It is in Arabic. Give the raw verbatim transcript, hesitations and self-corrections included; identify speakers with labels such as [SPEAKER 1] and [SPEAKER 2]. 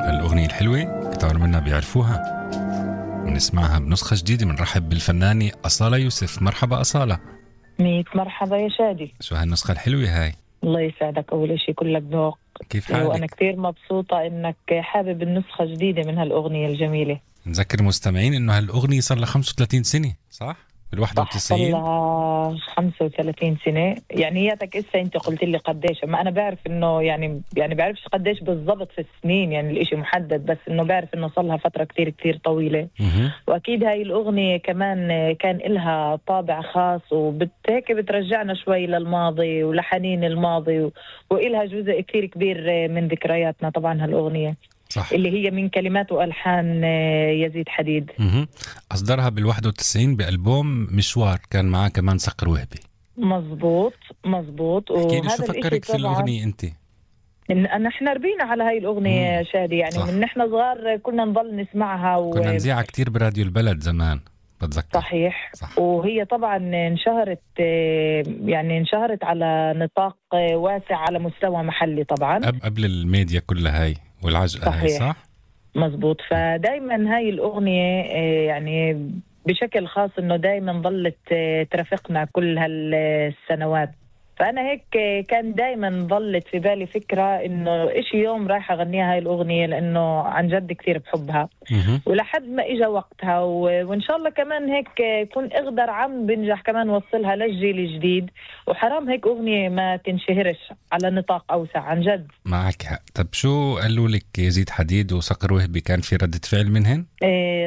[SPEAKER 1] هالأغنية الحلوة كتار منا بيعرفوها ونسمعها بنسخة جديدة. بنرحب بالفنانة أصالة يوسف. مرحبا أصالة.
[SPEAKER 2] ميت مرحبا يا شادي.
[SPEAKER 1] شو هالنسخة الحلوة هاي؟
[SPEAKER 2] الله يسعدك. أول شيء كلك ذوق.
[SPEAKER 1] كيف حالك؟
[SPEAKER 2] وأنا كثير مبسوطة إنك حابب النسخة الجديدة من هالأغنية الجميلة.
[SPEAKER 1] نذكر المستمعين إنه هالأغنية صار لها خمسة وثلاثين سنة، صح؟ بالواحدة
[SPEAKER 2] صح،
[SPEAKER 1] وتسعين.
[SPEAKER 2] صار لها خمسة وثلاثين سنة. يعني ياتك إسا أنت قلت لي قديش، ما أنا بعرف إنه يعني يعني بعرفش قديش بالضبط في السنين، يعني الإشي محدد، بس إنه بعرف إنه صار لها فترة كتير كتير طويلة.
[SPEAKER 1] مه.
[SPEAKER 2] وأكيد هاي الأغنية كمان كان إلها طابع خاص، وبتهيك بترجعنا شوي للماضي ولحنين الماضي، و... وإلها جزء كتير كبير من ذكرياتنا طبعا هالأغنية.
[SPEAKER 1] صح.
[SPEAKER 2] اللي هي من كلمات وألحان يزيد حديد.
[SPEAKER 1] مه. أصدرها بالواحدة وتسعين بألبوم مشوار، كان معاه كمان صقر وهبي.
[SPEAKER 2] مزبوط مزبوط.
[SPEAKER 1] احكي لي شو
[SPEAKER 2] وهذا الإشي
[SPEAKER 1] فكرك في
[SPEAKER 2] طبعا
[SPEAKER 1] الأغنية أنت؟
[SPEAKER 2] إن نحن ربينا على هاي الأغنية شادي، يعني
[SPEAKER 1] صح.
[SPEAKER 2] من نحن صغار كنا نضل نسمعها و...
[SPEAKER 1] كنا نذيعها كتير براديو البلد زمان، بتذكر.
[SPEAKER 2] صحيح.
[SPEAKER 1] صح.
[SPEAKER 2] وهي طبعا انشهرت، يعني انشهرت على نطاق واسع على مستوى محلي طبعا
[SPEAKER 1] قبل الميديا كلها هاي والعجقة هاي. صح
[SPEAKER 2] مزبوط. فدايما هاي الأغنية يعني بشكل خاص إنه دايما ظلت ترافقنا كل هالسنوات. فأنا هيك كان دايما ظلت في بالي فكرة إنه إشي يوم رايحة أغنيها هاي الأغنية، لأنه عن جد كثير بحبها.
[SPEAKER 1] مه.
[SPEAKER 2] ولحد ما إجا وقتها، وإن شاء الله كمان هيك يكون أقدر عم بنجح كمان وصلها للجيل الجديد. وحرام هيك أغنية ما تنشهرش على نطاق أوسع عن جد.
[SPEAKER 1] معك حق. طب شو قالوا لك يزيد حديد وصقر وهبي؟ كان في ردة فعل منهن؟
[SPEAKER 2] إيه